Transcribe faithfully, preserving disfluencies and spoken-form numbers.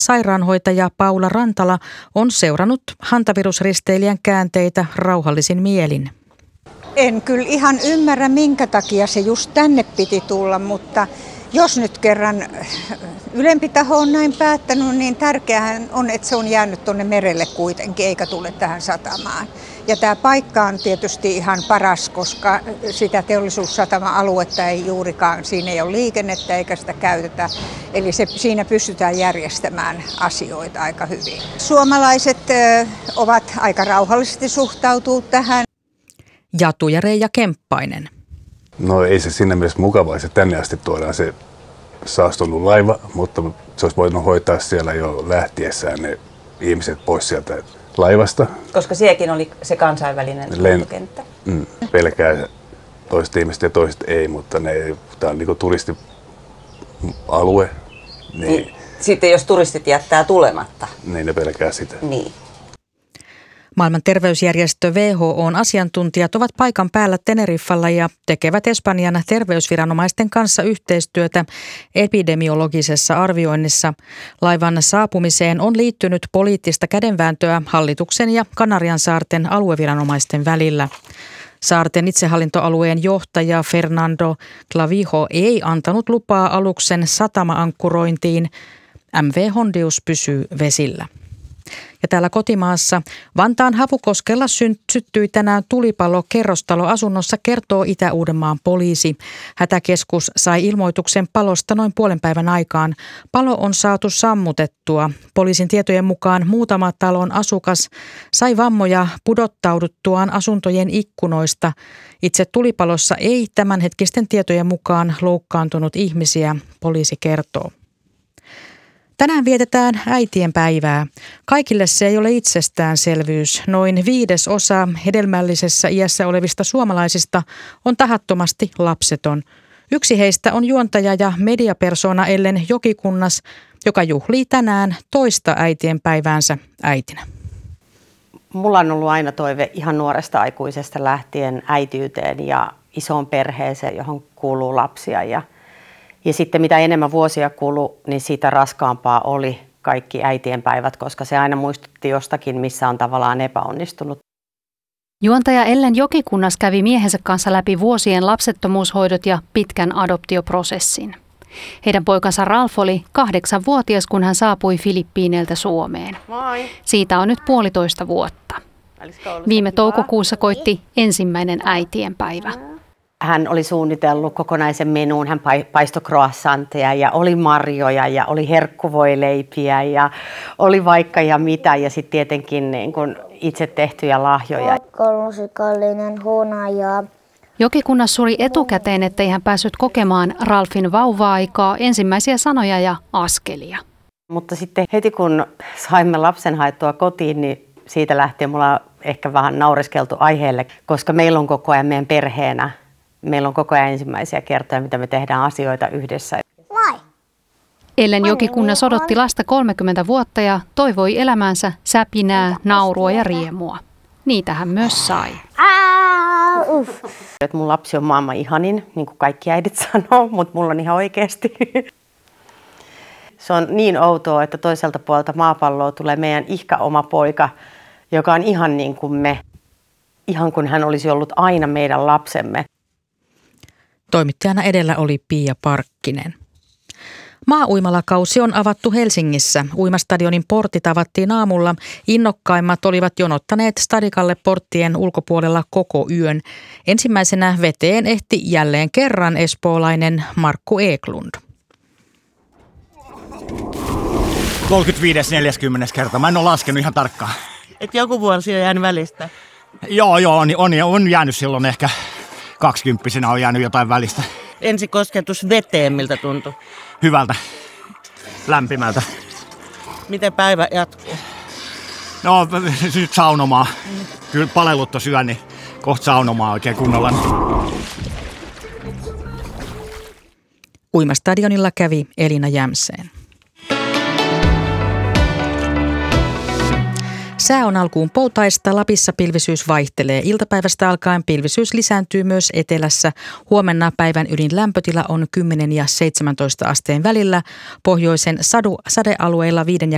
Sairaanhoitaja Paula Rantala on seurannut hantavirusristeilijän käänteitä rauhallisin mielin. En kyllä ihan ymmärrä, minkä takia se just tänne piti tulla, mutta jos nyt kerran ylempi taho on näin päättänyt, niin tärkeähän on, että se on jäänyt tuonne merelle kuitenkin, eikä tule tähän satamaan. Ja tämä paikka on tietysti ihan paras, koska sitä teollisuussatama-aluetta ei juurikaan, siinä ei ole liikennettä eikä sitä käytetä. Eli se, siinä pystytään järjestämään asioita aika hyvin. Suomalaiset ö, ovat aika rauhallisesti suhtautuu tähän. Jatu ja Reija Kemppainen. No ei se siinä mielessä mukavaa, että tänne asti tuodaan se saastunut laiva, mutta se olisi voinut hoitaa siellä jo lähtiessään ne ihmiset pois sieltä laivasta. Koska sielläkin oli se kansainvälinen lentokenttä. Mm, pelkää toiset ihmiset ja toiset ei, mutta ne, tämä on niin turistialue. Niin, niin, sitten jos turistit jättää tulematta. Niin ne pelkää sitä. Niin. Maailman terveysjärjestö W H O:n asiantuntijat ovat paikan päällä Teneriffalla ja tekevät Espanjan terveysviranomaisten kanssa yhteistyötä epidemiologisessa arvioinnissa. Laivan saapumiseen on liittynyt poliittista kädenvääntöä hallituksen ja Kanariansaarten alueviranomaisten välillä. Saarten itsehallintoalueen johtaja Fernando Clavijo ei antanut lupaa aluksen satama-ankkurointiin. M V Hondius pysyy vesillä. Ja täällä kotimaassa Vantaan Havukoskella syttyi tänään tulipalo kerrostaloasunnossa, kertoo Itä-Uudenmaan poliisi. Hätäkeskus sai ilmoituksen palosta noin puolen päivän aikaan. Palo on saatu sammutettua. Poliisin tietojen mukaan muutama talon asukas sai vammoja pudottauduttuaan asuntojen ikkunoista. Itse tulipalossa ei tämänhetkisten tietojen mukaan loukkaantunut ihmisiä, poliisi kertoo. Tänään vietetään äitien päivää. Kaikille se ei ole itsestäänselvyys. Noin viides osa hedelmällisessä iässä olevista suomalaisista on tahattomasti lapseton. Yksi heistä on juontaja ja mediapersona Ellen Jokikunnas, joka juhlii tänään toista äitien päiväänsä äitinä. Mulla on ollut aina toive ihan nuoresta aikuisesta lähtien äitiyteen ja isoon perheeseen, johon kuuluu lapsia. Ja, ja sitten mitä enemmän vuosia kului, niin siitä raskaampaa oli kaikki äitien päivät, koska se aina muistutti jostakin, missä on tavallaan epäonnistunut. Juontaja Ellen Jokikunnas kävi miehensä kanssa läpi vuosien lapsettomuushoidot ja pitkän adoptioprosessin. Heidän poikansa Ralf oli kahdeksanvuotias, kun hän saapui Filippiineiltä Suomeen. Moi. Siitä on nyt puolitoista vuotta. Viime toukokuussa koitti ensimmäinen äitienpäivä. Hän oli suunnitellut kokonaisen menuun. Hän paistoi croissanteja ja oli marjoja ja oli herkkuvoileipiä ja oli vaikka ja mitä. Ja sitten tietenkin niin kun itse tehtyjä lahjoja. Musikaalinen huonaja. Jokikunnas suri etukäteen, ettei hän päässyt kokemaan Ralfin vauva-aikaa, ensimmäisiä sanoja ja askelia. Mutta sitten heti kun saimme lapsen haettua kotiin, niin siitä lähtien mulla on ehkä vähän naureskeltu aiheelle, koska meillä on koko ajan meidän perheenä, meillä on koko ajan ensimmäisiä kertoja, mitä me tehdään asioita yhdessä. Vai? Ellen Jokikunnas odotti lasta kolmekymmentä vuotta ja toivoi elämäänsä säpinää, naurua ja riemua. Niitä hän myös sai. Uh. Mun lapsi on maailman ihanin, niin kuin kaikki äidit sanoo, mutta mulla on ihan oikeasti. Se on niin outoa, että toiselta puolelta maapalloa tulee meidän ihka oma poika, joka on ihan niin kuin me. Ihan kuin hän olisi ollut aina meidän lapsemme. Toimittajana edellä oli Pia Parkkinen. Maa-uimalakausi on avattu Helsingissä. Uimastadionin portit avattiin aamulla. Innokkaimmat olivat jonottaneet stadikalle porttien ulkopuolella koko yön. Ensimmäisenä veteen ehti jälleen kerran espoolainen Markku Eklund. kolmekymmentäviisi neljäkymmentä kertaa. Mä en ole laskenut ihan tarkkaan. Et joku vuosi on jäänyt välistä? Joo, joo, on, on, on jäänyt silloin ehkä kaksikymppisenä on jäänyt jotain välistä. Ensi kosketus veteen, miltä tuntui? Hyvältä, lämpimältä. Miten päivä jatkuu? No nyt saunomaan. Kyllä palellut on syö, niin kohta saunomaan oikein kunnolla. Uimastadionilla kävi Elina Jämseen. Sää on alkuun poutaista. Lapissa pilvisyys vaihtelee. Iltapäivästä alkaen pilvisyys lisääntyy myös etelässä. Huomenna päivän ydin lämpötila on kymmenen ja seitsemäntoista asteen välillä. Pohjoisen sadu, sadealueilla viiden ja